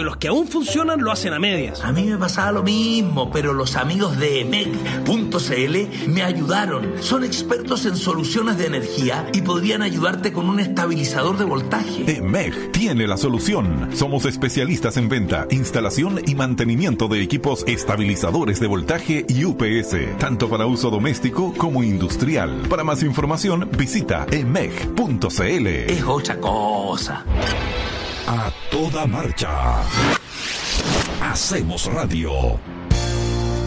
cambio, los que aún funcionan lo hacen a medias. A mí me pasaba lo mismo, pero los amigos de EMEG.cl me ayudaron. Son expertos en soluciones de energía y podrían ayudarte con un estabilizador de voltaje. EMEG tiene la solución. Somos especialistas en venta, instalación y mantenimiento de equipos estabilizadores de voltaje y UPS, tanto para uso doméstico como industrial. Para más información, visita emeg.cl. Es otra cosa. A toda marcha. Hacemos radio.